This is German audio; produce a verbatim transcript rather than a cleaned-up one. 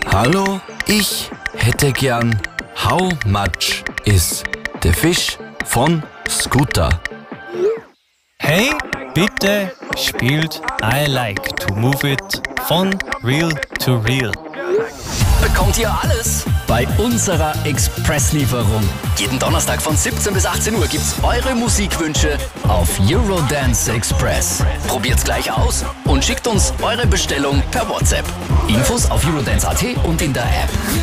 Hallo, ich hätte gern How much is the fish von Scooter? Hey, bitte spielt I Like to Move It von Real to Real. Bekommt ihr alles bei unserer Expresslieferung. Jeden Donnerstag von siebzehn bis achtzehn Uhr gibt's eure Musikwünsche auf Eurodance Express. Probiert's gleich aus und schickt uns eure Bestellung per WhatsApp. Infos auf eurodance punkt at und in der App.